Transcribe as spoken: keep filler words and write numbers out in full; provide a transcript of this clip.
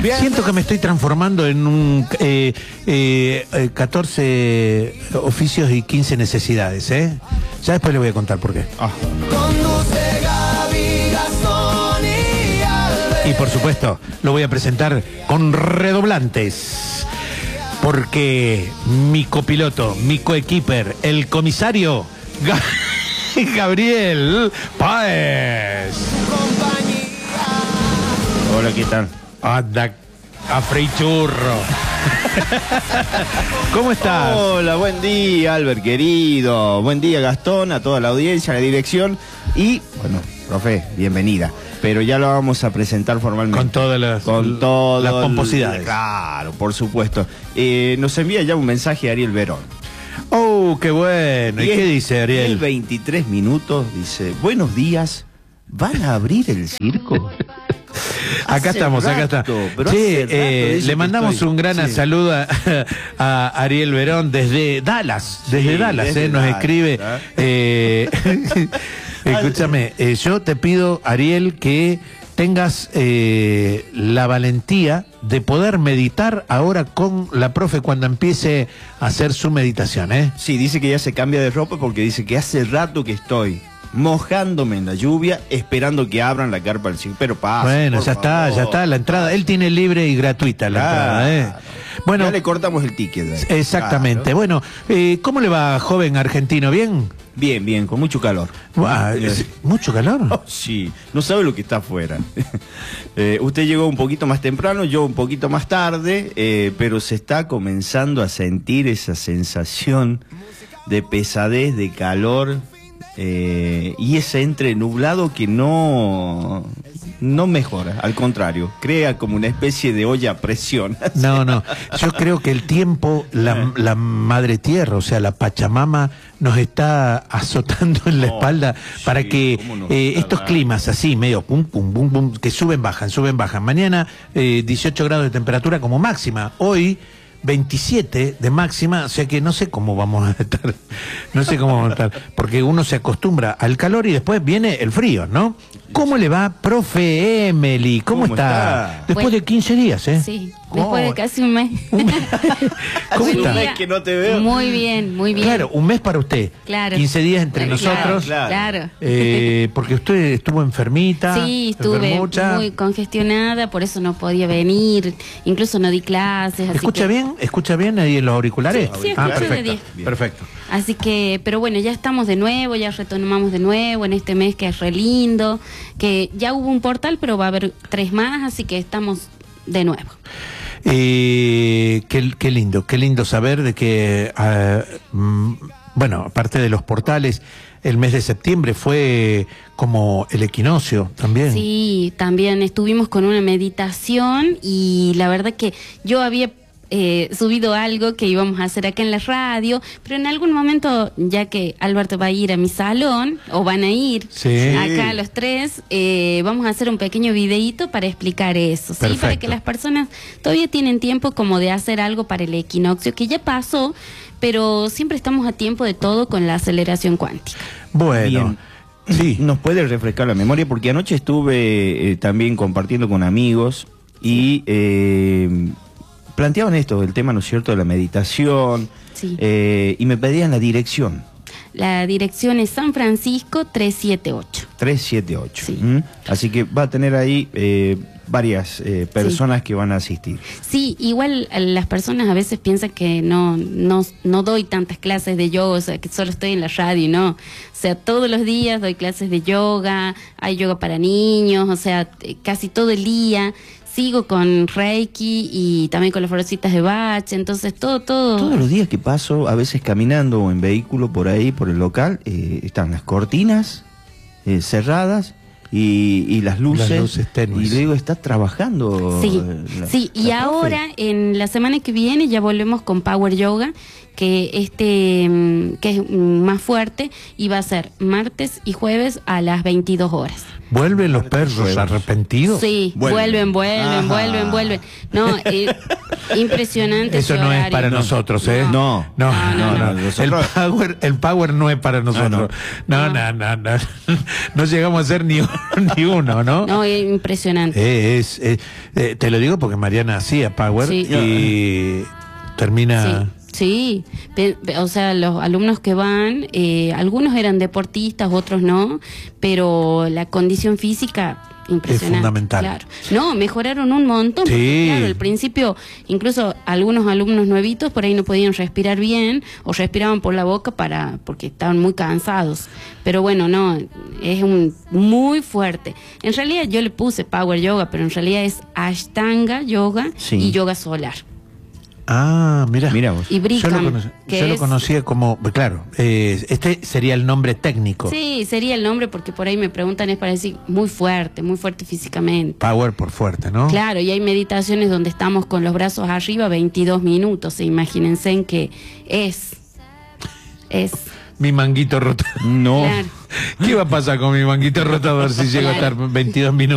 Bien. Siento que me estoy transformando en un eh, eh, eh, catorce oficios y quince necesidades, ¿eh? Ya después le voy a contar por qué. Ah. Y por supuesto, lo voy a presentar con redoblantes. Porque mi copiloto, mi coequiper, el comisario Ga- Gabriel Páez. Hola, ¿qué tal? Anda a freichurro. ¿Cómo estás? Hola, buen día, Albert, querido. Buen día, Gastón, a toda la audiencia, a la dirección. Y, bueno, profe, bienvenida. Pero ya lo vamos a presentar formalmente. Con todas las, Con todo las pomposidades. Claro, por supuesto. Eh, nos envía ya un mensaje a Ariel Verón. Oh, qué bueno. ¿Y, ¿Y qué dice Ariel? El veintitrés minutos dice, buenos días, ¿van a abrir el circo? Acá Hace estamos, rato, acá está. pero Sí, hace rato eh, dice le que mandamos estoy- un gran sí. saludo a, a Ariel Verón desde Dallas, desde Sí, Dallas, desde eh, nos Dallas, escribe. ¿eh? Eh, escúchame, eh, yo te pido, Ariel, que tengas eh, la valentía de poder meditar ahora con la profe cuando empiece a hacer su meditación, ¿eh? Sí, dice que ya se cambia de ropa porque dice que hace rato que estoy mojándome en la lluvia, esperando que abran la carpa del circo. Pero pasa. Bueno, por ya está, favor. ya está, la entrada. Él tiene libre y gratuita la Claro. entrada, ¿eh? Bueno, Ya le cortamos el ticket. ahí. exactamente. Claro. Bueno, eh, ¿cómo le va, joven argentino? ¿Bien? Bien, bien, con mucho calor. Ah, es- ¿Mucho calor? Oh, sí, no sabe lo que está afuera. Eh, usted llegó un poquito más temprano, yo un poquito más tarde, eh, pero se está comenzando a sentir esa sensación de pesadez, de calor, eh, y ese entre nublado que no, no mejora, al contrario, crea como una especie de olla a presión. No, no. Yo creo que el tiempo, la, la madre tierra, o sea, la Pachamama, nos está azotando en la Oh, espalda para sí, que cómo nos eh, está estos dando. climas así, medio pum, pum, pum, pum, que suben, bajan, suben, bajan. Mañana eh, dieciocho grados de temperatura como máxima. Hoy veintisiete de máxima, o sea que no sé cómo vamos a estar, no sé cómo vamos a estar, porque uno se acostumbra al calor y después viene el frío, ¿no? ¿Cómo le va, profe Emily? ¿Cómo, ¿Cómo está? está? Después Bueno, de quince días, ¿eh? Sí, Oh. después de casi un mes. Un mes. ¿Cómo Hace un está? mes que no te veo. Muy bien, muy bien. Claro, un mes para usted. Claro. quince días entre Claro, nosotros. claro. Claro. Eh, porque usted estuvo enfermita. Sí, estuve enfermucha. muy congestionada, por eso no podía venir, incluso no di clases. Así ¿Escucha que, bien? ¿Escucha bien ahí en los auriculares? Sí, sí, ah, escucho de perfecto. diez. Bien. Perfecto. Así que, pero bueno, ya estamos de nuevo, ya retomamos de nuevo en este mes que es re lindo, que ya hubo un portal, pero va a haber tres más, así que estamos de nuevo. Eh, qué, qué lindo, qué lindo saber de que, ah, mm, bueno, aparte de los portales, el mes de septiembre fue como el equinoccio también. Sí, también estuvimos con una meditación y la verdad que yo había eh, subido algo que íbamos a hacer acá en la radio, pero en algún momento, ya que Alberto va a ir a mi salón, o van a ir Sí. acá los tres, eh, vamos a hacer un pequeño videíto para explicar eso, ¿sí? Para Perfecto. que las personas todavía tienen tiempo como de hacer algo para el equinoccio, que ya pasó, pero siempre estamos a tiempo de todo con la aceleración cuántica. Bueno, Bien. sí. ¿Nos puede refrescar la memoria? Porque anoche estuve eh, también compartiendo con amigos y eh, planteaban esto, el tema, ¿no es cierto?, de la meditación, Sí. eh, y me pedían la dirección, La dirección es San Francisco trescientos setenta y ocho. trescientos setenta y ocho. Sí. ¿Mm? Así que va a tener ahí eh, varias eh, personas que van a asistir. Sí, igual a las personas a veces piensan que no, no, no doy tantas clases de yoga, o sea, que solo estoy en la radio, no. O sea, todos los días doy clases de yoga, hay yoga para niños, o sea, t- casi todo el día. Sigo con Reiki y también con las florecitas de Bach, entonces todo, todo. Todos los días que paso, a veces caminando o en vehículo por ahí, por el local, eh, están las cortinas eh, cerradas y, y las luces. Las luces tenues. Y le digo, está trabajando. Sí, eh, la- sí, y la profe. ahora en la semana que viene ya volvemos con Power Yoga, que este mm, que es mm, más fuerte y va a ser martes y jueves a las veintidós horas. ¿Vuelven los perros arrepentidos? Sí, Vuelven. vuelven, vuelven, Ajá. vuelven, vuelven. No, eh, Impresionante. Eso ese no es horario. para No. nosotros, ¿eh? No. no, No, no. no, no. no. El Nosotros- power, el power no es para nosotros. No, no, no, no. No llegamos a ser ni, un- ni uno, ¿no? No, es impresionante. Eh, es, eh, eh, te lo digo porque Mariana hacía power Sí. y termina. Sí, sí. Pe- pe- o sea, los alumnos que van, eh, algunos eran deportistas, otros no, pero la condición física impresionante. Es fundamental. Claro. No, mejoraron un montón. Sí. Porque, claro, al principio, incluso algunos alumnos nuevitos por ahí no podían respirar bien o respiraban por la boca para porque estaban muy cansados. Pero bueno, no, es un muy fuerte. En realidad yo le puse power yoga, pero en realidad es Ashtanga yoga Sí. y yoga solar. Ah, mira. Mira vos. Y Yo, Bikram, lo, conocí- que yo lo es- conocía como, claro, eh, este sería el nombre técnico. Sí, sería el nombre porque por ahí me preguntan, es para decir muy fuerte, muy fuerte físicamente. Power por fuerte, ¿no? Claro, y hay meditaciones donde estamos con los brazos arriba veintidós minutos, e imagínense en que es, es, Mi manguito rotador. No. claro. ¿Qué va a pasar con mi manguito rotador si llego a estar veintidós minutos?